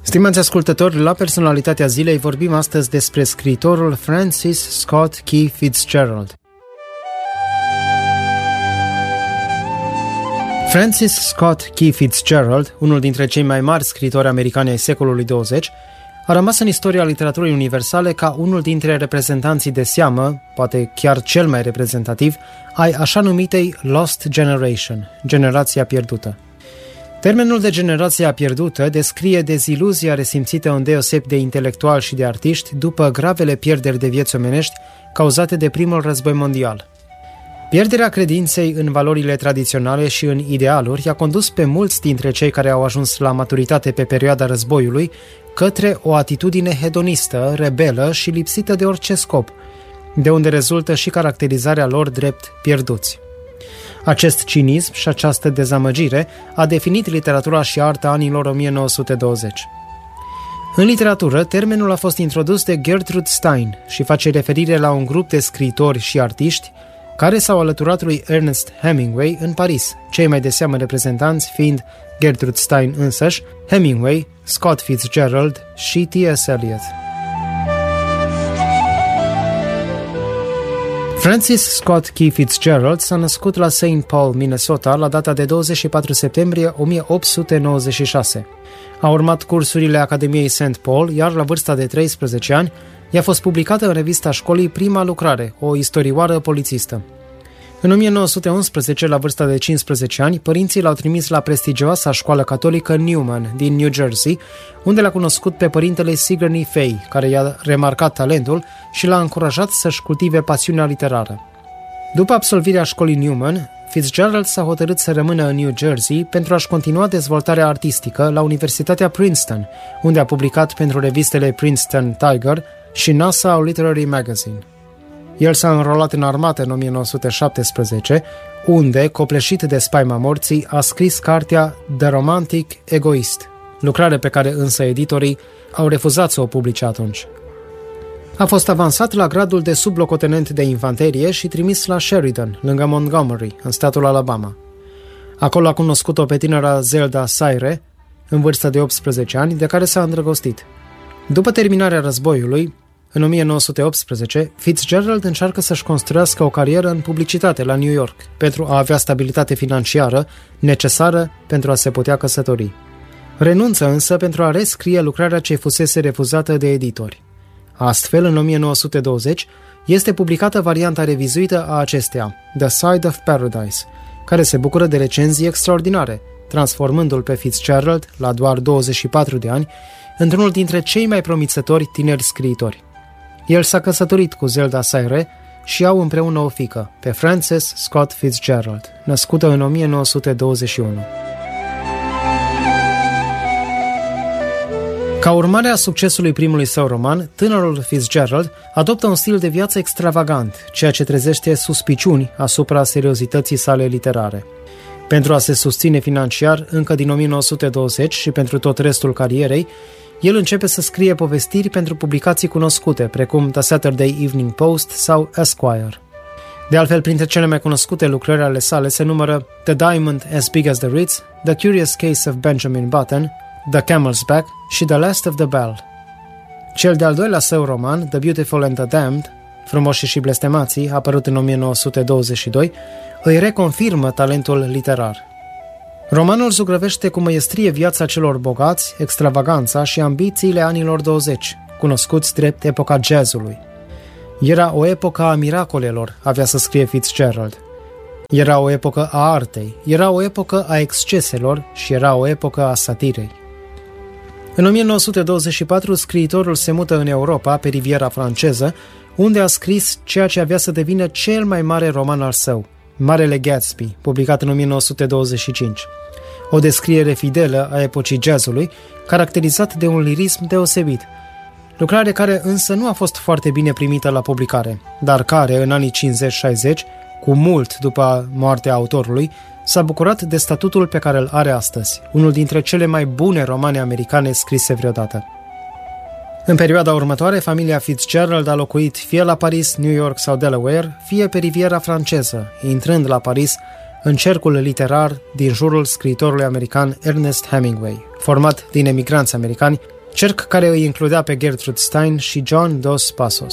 Stimați ascultători, la Personalitatea Zilei vorbim astăzi despre scriitorul Francis Scott Key Fitzgerald. Francis Scott Key Fitzgerald, unul dintre cei mai mari scriitori americani ai secolului 20, a rămas în istoria literaturii universale ca unul dintre reprezentanții de seamă, poate chiar cel mai reprezentativ, ai așa numitei Lost Generation, generația pierdută. Termenul de generația pierdută descrie deziluzia resimțită îndeosebi de intelectuali și de artiști după gravele pierderi de vieți omenești cauzate de primul război mondial. Pierderea credinței în valorile tradiționale și în idealuri i-a condus pe mulți dintre cei care au ajuns la maturitate pe perioada războiului către o atitudine hedonistă, rebelă și lipsită de orice scop, de unde rezultă și caracterizarea lor drept pierduți. Acest cinism și această dezamăgire a definit literatura și arta anilor 1920. În literatură, termenul a fost introdus de Gertrude Stein și face referire la un grup de scriitori și artiști care s-au alăturat lui Ernest Hemingway în Paris, cei mai de seamă reprezentanți fiind Gertrude Stein însăși, Hemingway, Scott Fitzgerald și T.S. Eliot. Francis Scott Key Fitzgerald s-a născut la St. Paul, Minnesota, la data de 24 septembrie 1896. A urmat cursurile Academiei St. Paul, iar la vârsta de 13 ani i-a fost publicată în revista școlii prima lucrare, o istorioară polițistă. În 1911, la vârsta de 15 ani, părinții l-au trimis la prestigioasa școală catolică Newman din New Jersey, unde l-a cunoscut pe părintele Sigourney Fay, care i-a remarcat talentul și l-a încurajat să-și cultive pasiunea literară. După absolvirea școlii Newman, Fitzgerald s-a hotărât să rămână în New Jersey pentru a-și continua dezvoltarea artistică la Universitatea Princeton, unde a publicat pentru revistele Princeton Tiger și Nassau Literary Magazine. El s-a înrolat în armată în 1917, unde, copleșit de spaima morții, a scris cartea The Romantic Egoist, lucrare pe care însă editorii au refuzat să o publice atunci. A fost avansat la gradul de sublocotenent de infanterie și trimis la Sheridan, lângă Montgomery, în statul Alabama. Acolo a cunoscut-o pe tânăra Zelda Sayre, în vârstă de 18 ani, de care s-a îndrăgostit. După terminarea războiului, în 1918, Fitzgerald încearcă să-și construiască o carieră în publicitate la New York pentru a avea stabilitate financiară necesară pentru a se putea căsători. Renunță însă pentru a rescrie lucrarea ce fusese refuzată de editori. Astfel, în 1920, este publicată varianta revizuită a acesteia, The Side of Paradise, care se bucură de recenzii extraordinare, transformându-l pe Fitzgerald, la doar 24 de ani, într-unul dintre cei mai promițători tineri scriitori. El s-a căsătorit cu Zelda Sayre și au împreună o fiică, pe Frances Scott Fitzgerald, născută în 1921. Ca urmare a succesului primului său roman, tânărul Fitzgerald adoptă un stil de viață extravagant, ceea ce trezește suspiciuni asupra seriozității sale literare. Pentru a se susține financiar încă din 1920 și pentru tot restul carierei, el începe să scrie povestiri pentru publicații cunoscute, precum The Saturday Evening Post sau Esquire. De altfel, printre cele mai cunoscute lucrări ale sale se numără The Diamond as Big as the Ritz, The Curious Case of Benjamin Button, The Camel's Back și The Last of the Bell. Cel de-al doilea său roman, The Beautiful and the Damned, Frumoșii și blestemații, apărut în 1922, îi reconfirmă talentul literar. Romanul zugrăvește cu măiestrie viața celor bogați, extravaganța și ambițiile anilor 20, cunoscuți drept epoca jazzului. Era o epocă a miracolelor, avea să scrie Fitzgerald. Era o epocă a artei, era o epocă a exceselor și era o epocă a satirei. În 1924, scriitorul se mută în Europa, pe Riviera franceză, unde a scris ceea ce avea să devină cel mai mare roman al său, Marele Gatsby, publicat în 1925. O descriere fidelă a epocii jazzului, caracterizat de un lirism deosebit. Lucrare care însă nu a fost foarte bine primită la publicare, dar care, în anii 50-60, cu mult după moartea autorului, s-a bucurat de statutul pe care îl are astăzi, unul dintre cele mai bune romane americane scrise vreodată. În perioada următoare, familia Fitzgerald a locuit fie la Paris, New York sau Delaware, fie pe Riviera franceză, intrând la Paris în cercul literar din jurul scriitorului american Ernest Hemingway, format din emigranți americani cerc care îi includea pe Gertrude Stein și John Dos Passos.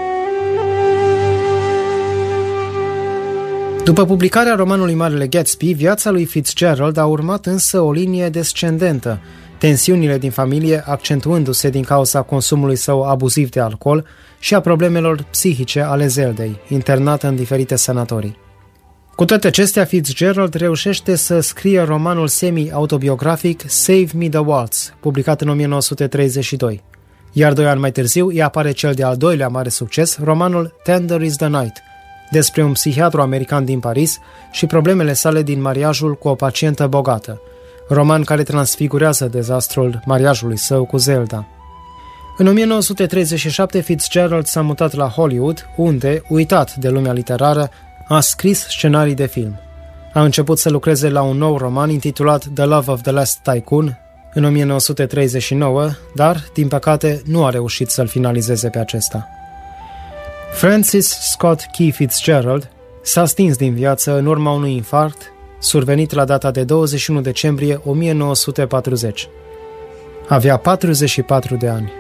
După publicarea romanului Marele Gatsby, viața lui Fitzgerald a urmat însă o linie descendentă, tensiunile din familie accentuându-se din cauza consumului său abuziv de alcool și a problemelor psihice ale Zeldei, internată în diferite sanatorii. Cu toate acestea, Fitzgerald reușește să scrie romanul semi-autobiografic Save Me the Waltz, publicat în 1932. Iar 2 ani mai târziu îi apare cel de-al doilea mare succes, romanul Tender is the Night, despre un psihiatru american din Paris și problemele sale din mariajul cu o pacientă bogată, roman care transfigurează dezastrul mariajului său cu Zelda. În 1937, Fitzgerald s-a mutat la Hollywood, unde, uitat de lumea literară, a scris scenarii de film. A început să lucreze la un nou roman intitulat The Love of the Last Tycoon în 1939, dar, din păcate, nu a reușit să-l finalizeze pe acesta. Francis Scott Key Fitzgerald s-a stins din viață în urma unui infarct survenit la data de 21 decembrie 1940. Avea 44 de ani.